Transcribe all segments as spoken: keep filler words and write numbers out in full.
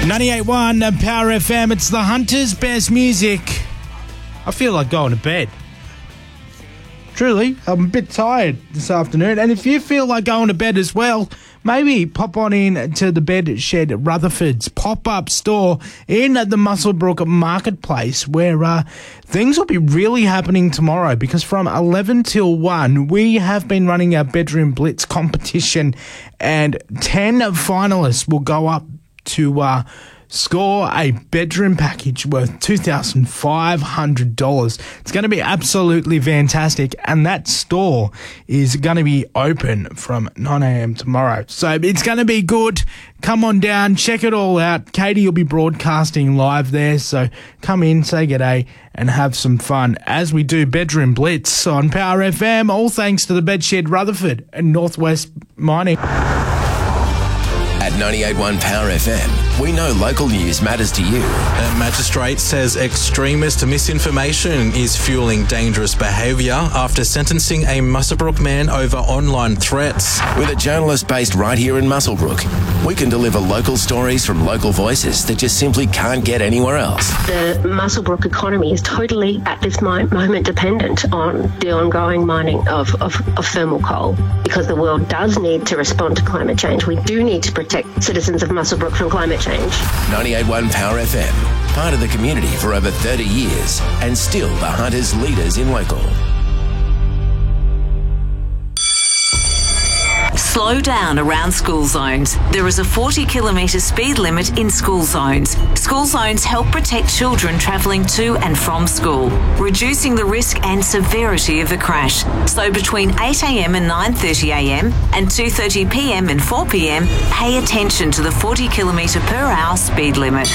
ninety-eight point one Power F M, it's the Hunter's best music. I feel like going to bed. Truly, I'm a bit tired this afternoon. And if you feel like going to bed as well, maybe pop on in to the Bed Shed Rutherford's pop-up store in the Muswellbrook Marketplace, where uh, things will be really happening tomorrow, because from eleven till one, we have been running our Bedroom Blitz competition, and ten finalists will go up to uh, score a bedroom package worth two thousand five hundred dollars. It's going to be absolutely fantastic, and that store is going to be open from nine a.m. tomorrow. So it's going to be good. Come on down, check it all out. Katie will be broadcasting live there, so come in, say g'day, and have some fun as we do Bedroom Blitz on Power F M, all thanks to the Bedshed Rutherford and Northwest Mining. At ninety-eight point one Power F M, we know local news matters to you. A magistrate says extremist misinformation is fueling dangerous behaviour after sentencing a Muswellbrook man over online threats. With a journalist based right here in Muswellbrook, we can deliver local stories from local voices that just simply can't get anywhere else. The Muswellbrook economy is totally, at this moment, dependent on the ongoing mining of, of, of thermal coal, because the world does need to respond to climate change. We do need to protect citizens of Muswellbrook from climate change. ninety-eight point one Power F M, part of the community for over thirty years, and still the Hunters' leaders in local. Slow down around school zones. There is a forty kilometre speed limit in school zones. School zones help protect children travelling to and from school, reducing the risk and severity of a crash. So between eight a.m. and nine thirty a.m. and two thirty p.m. and four p.m, pay attention to the forty kilometre per hour speed limit.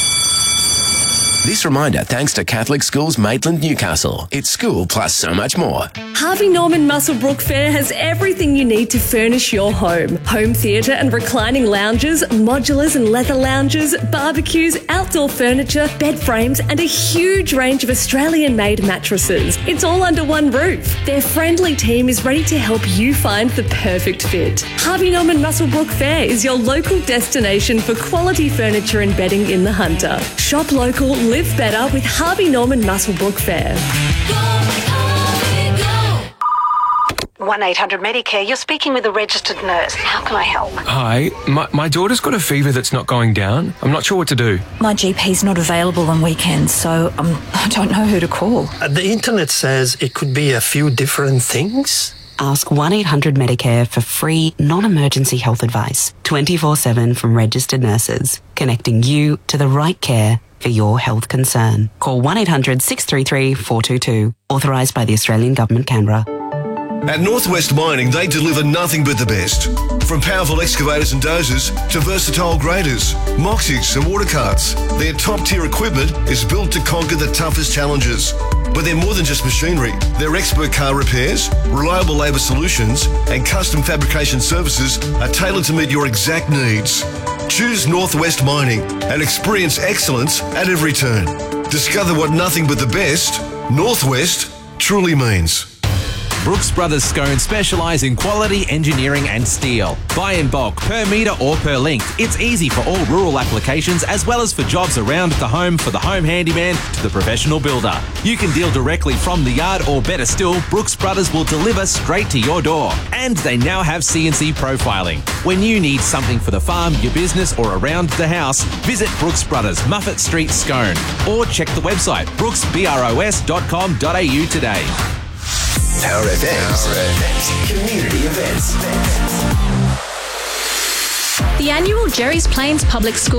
This reminder thanks to Catholic Schools Maitland Newcastle. It's school plus so much more. Harvey Norman Muswellbrook Fair has everything you need to furnish your home. Home theatre and reclining lounges, modulars and leather lounges, barbecues, outdoor furniture, bed frames and a huge range of Australian-made mattresses. It's all under one roof. Their friendly team is ready to help you find the perfect fit. Harvey Norman Muswellbrook Fair is your local destination for quality furniture and bedding in the Hunter. Shop local, live better with Harvey Norman Muswellbrook Fair. one eight hundred Medicare, you're speaking with a registered nurse. How can I help? Hi, my, my daughter's got a fever that's not going down. I'm not sure what to do. My G P's not available on weekends, so um, I don't know who to call. Uh, the internet says it could be a few different things. Ask one eight hundred Medicare for free, non-emergency health advice, twenty-four seven from registered nurses, connecting you to the right care for your health concern. Call one eight hundred six three three four two two, authorised by the Australian Government, Canberra. At Northwest Mining, they deliver nothing but the best. From powerful excavators and dozers to versatile graders, Moxies and water carts, their top-tier equipment is built to conquer the toughest challenges. But they're more than just machinery. Their expert car repairs, reliable labour solutions and custom fabrication services are tailored to meet your exact needs. Choose Northwest Mining and experience excellence at every turn. Discover what nothing but the best Northwest truly means. Brooks Brothers Scone specialise in quality engineering and steel. Buy in bulk, per metre or per length. It's easy for all rural applications as well as for jobs around the home, for the home handyman to the professional builder. You can deal directly from the yard, or better still, Brooks Brothers will deliver straight to your door. And they now have C N C profiling. When you need something for the farm, your business or around the house, visit Brooks Brothers, Muffet Street, Scone, or check the website brooks bros dot com dot a u today. Power F M's community events. The annual Jerry's Plains Public School